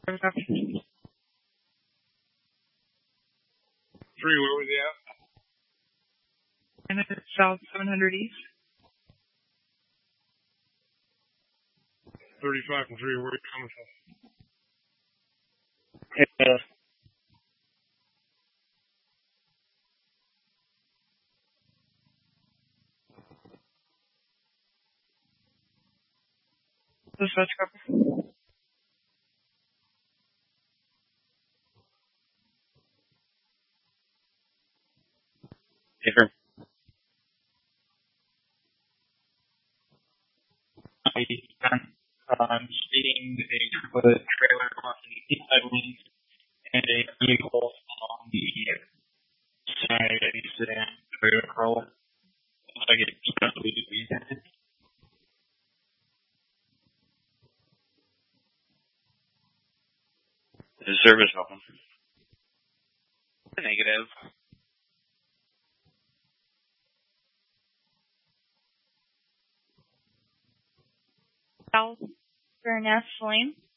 Three, where was he at? And it's south 700 east. 35 and 3, where are you coming from? Yeah. Dispatch copy. Different. I'm speeding a trailer crossing the east side lanes and a vehicle along the side of the sedan, Toyota Corolla. Looks like it possibly to be intended. Is the service open? Negative. South Furness Lane.